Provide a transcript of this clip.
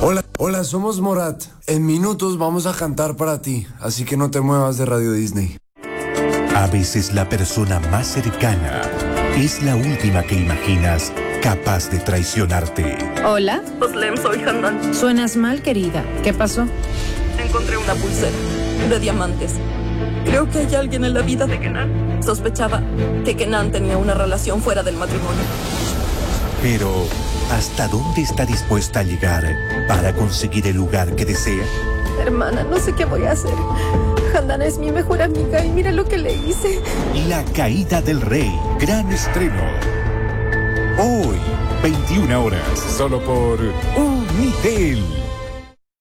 Hola, hola, somos Morat. En minutos vamos a cantar para ti, así que no te muevas de Radio Disney. A veces la persona más cercana es la última que imaginas capaz de traicionarte. Hola. Oslem, soy Handan. Suenas mal, querida. ¿Qué pasó? Encontré una pulsera de diamantes. Creo que hay alguien en la vida de Kenan. Sospechaba que Kenan tenía una relación fuera del matrimonio. Pero, ¿hasta dónde está dispuesta a llegar para conseguir el lugar que desea? Hermana, no sé qué voy a hacer. Handan es mi mejor amiga y mira lo que le hice. La caída del rey, gran estreno. Hoy, 21 horas, solo por Unitel.